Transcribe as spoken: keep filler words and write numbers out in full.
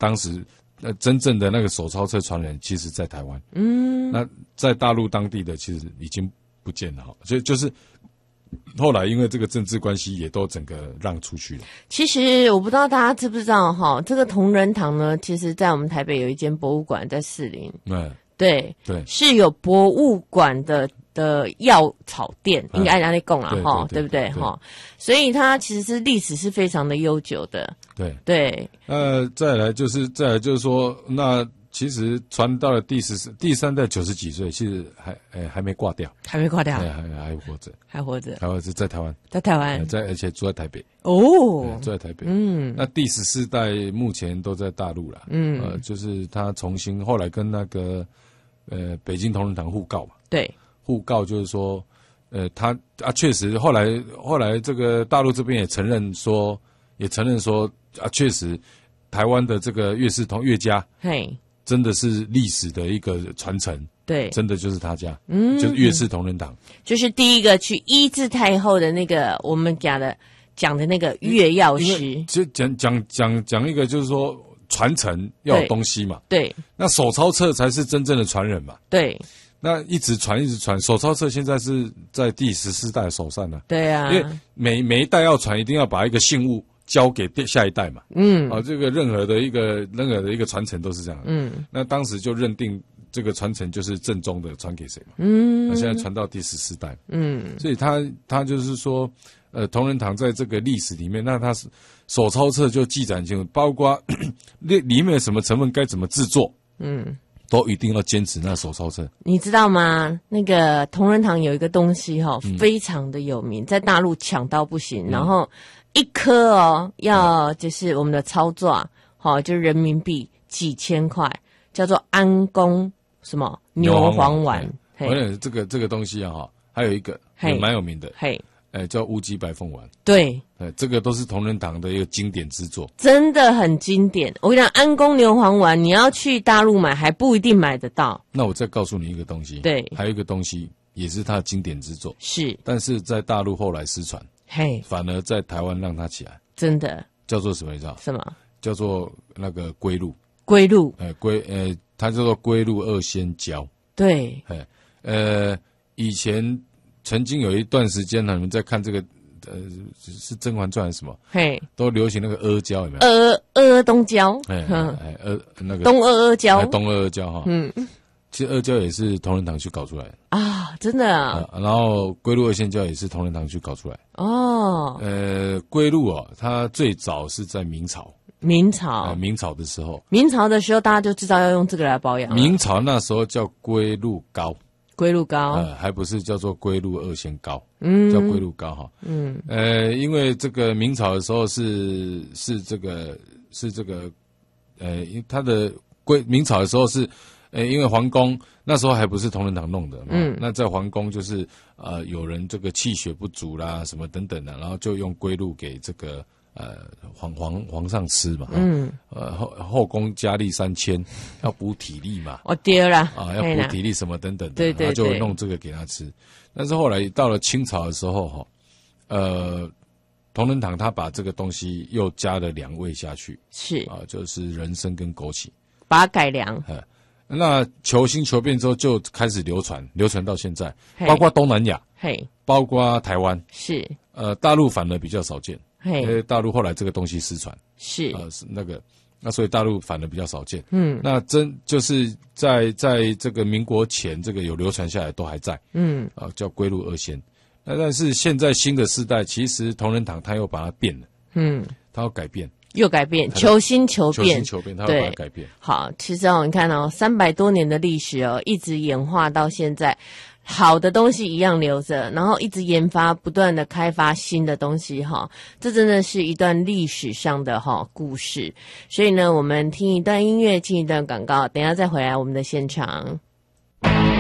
当时呃真正的那个手钞册传人，其实在台湾。 嗯， 那在大陆当地的其实已经不见了哈，所以就是后来因为这个政治关系，也都整个让出去了。 其实我不知道大家知不知道哈，这个同仁堂呢，其实在我们台北有一间博物馆在士林。 嗯， 对对， 是有博物馆的的药草店， 嗯应该按那讲啦哈， 对对对对不对对哈？所以它其实是历史是非常的悠久的。 对对， 呃，再来就是再来就是说，那其实传到了第十第三代九十几岁，其实还哎还没挂掉， 还没挂掉， 还还还活着， 还活着， 还活着在台湾， 在台湾呃，在而且住在台北哦， 呃住在台北。 嗯那第十四代目前都在大陆了， 嗯呃，就是他重新后来跟那个呃北京同仁堂互告嘛， 对， 互告就是说，呃，他啊确实后来后来这个大陆这边也承认说，也承认说啊确实台湾的这个岳氏同岳家嘿， 真的是历史的一个传承， 对， 真的就是他家， 嗯就是岳氏同仁堂。 就是第一个去医治太后的那个我们讲的讲的那个岳药因为师， 就讲讲讲讲一个就是说传承要有东西嘛， 对那手抄册才是真正的传人嘛。 对那一直传一直传，手抄册现在是在第十四代手上呢、 对啊， 因为每每一代要传，一定要把一个信物交给下一代嘛。 嗯啊，这个任何的一个任何的一个传承都是这样的。 嗯那当时就认定这个传承就是正宗的，传给谁嘛。 嗯， 那现在传到第十四代， 嗯所以他他就是说，呃，同仁堂在这个历史里面，那他是手抄册就记载清楚，包括里里面的什么成分该怎么制作， 嗯。 都一定要坚持那手抄册。 你知道吗？那个同仁堂有一个东西哈、哦嗯非常的有名，在大陆抢到不行。然后一颗哦，要就是我们的操作，好、哦，就是人民币几千块，叫做安宫什么牛黄丸。嘿而且这个这个东西啊，哈，还有一个嘿也蛮有名的， 嘿， 呃，叫乌鸡白凤丸。 对， 呃，这个都是同仁堂的一个经典之作。 真的很经典。我跟你讲，安宫牛黄丸，你要去大陆买还不一定买得到。 那我再告诉你一个东西， 对还有一个东西也是他的经典之作， 是， 但是在大陆后来失传， 嘿， 反而在台湾让它起来， 真的叫做什么？你知道？ 什么叫做那个龟鹿， 归路？ 呃，龟呃，它叫做龟鹿二仙胶。 对， 哎，呃，以前曾经有一段时间呢，你们在看这个，呃，是《甄嬛传》还是什么， 嘿， 都流行那个阿胶，有没有？ 阿阿东椒， 哎嗯， 哎，阿那个东阿阿椒哎，东阿胶哈。 嗯其实阿胶也是同仁堂去搞出来的， 啊，真的啊， 呃然后龟鹿二仙胶也是同仁堂去搞出来。 哦， 呃，龟鹿啊，它最早是在明朝， 明朝呃，，明朝的时候， 明朝的时候大家就知道要用这个来保养了， 明朝那时候叫龟鹿膏， 龟鹿膏， 呃，还不是叫做龟鹿二仙膏， 嗯， 叫龟鹿膏哈。 嗯呃，因为这个明朝的时候是是这个是这个，呃，因为它的龟明朝的时候是，呃，因为皇宫那时候还不是同仁堂弄的嘛， 嗯那在皇宫就是呃有人这个气血不足啦什么等等的，然后就用龟鹿给这个呃皇皇皇上吃嘛， 嗯， 呃后后宫佳丽三千要补体力嘛， 我丢了啊，要嘿啦补体力什么等等的， 对对然后就对弄这个给他吃。但是后来到了清朝的时候，哈，呃，同仁堂他把这个东西又加了两味下去， 是啊，就是人参跟枸杞。 把它改良， 那求新求变之后就开始流传，流传到现在， 嘿包括东南亚， 嘿， 包括台湾， 是， 呃，大陆反而比较少见，因嘿， 为大陆后来这个东西失传， 是， 呃，是那个。那所以大陆反而比较少见， 嗯那真就是在在这个民国前，这个有流传下来都还在， 嗯， 啊，叫龟鹿二仙。那但是现在新的世代，其实同仁堂他又把它变了， 嗯， 他要改变， 又改变，求新求变求新，求变，他要把它改变。 好，其实哦，你看哦，三百多年的历史哦，一直演化到现在，好的东西一样留着，然后一直研发，不断的开发新的东西哈，这真的是一段历史上的哈故事。所以呢，我们听一段音乐，进一段广告，等一下再回来我们的现场。